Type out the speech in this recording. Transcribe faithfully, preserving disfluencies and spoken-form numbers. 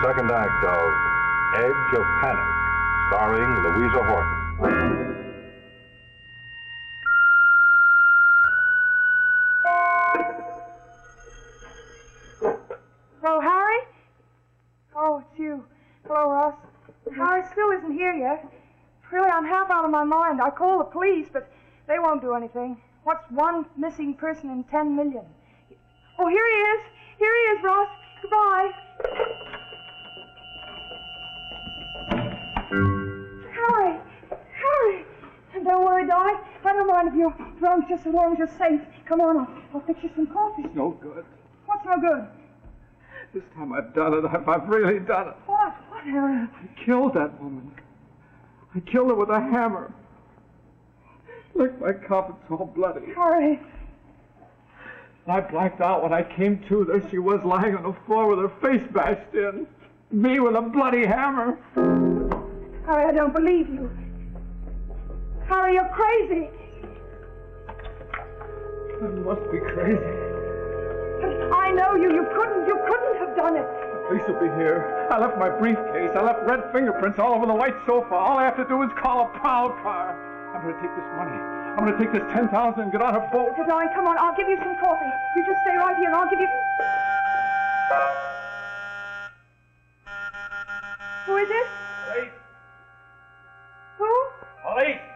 second act of Edge of Panic, starring Louisa Horton. Hello, Harry? Oh, it's you. Hello, Ross. Harry still isn't here yet. Really, I'm half out of my mind. I called the police, but they won't do anything. What's one missing person in ten million? Oh, here he is. Here he is, Ross. Goodbye. Harry! Harry! Don't worry, darling. I don't mind if you're drunk just as long as you're safe. Come on, I'll, I'll fix you some coffee. It's no good. What's no good? This time I've done it. I've, I've really done it. What? What, Harry? I killed that woman. I killed her with a hammer. Look, my carpet's all bloody. Harry. I blacked out when I came to. There she was lying on the floor with her face bashed in. Me with a bloody hammer. Harry, I don't believe you. Harry, you're crazy. I must be crazy. But I know you. You couldn't. You couldn't have done it. The police will be here. I left my briefcase. I left red fingerprints all over the white sofa. All I have to do is call a prowl car. I'm going to take this money. I'm going to take this ten thousand and get on a boat. Okay, darling, come on. I'll give you some coffee. You just stay right here and I'll give you... Who is it? Police! Who? Police!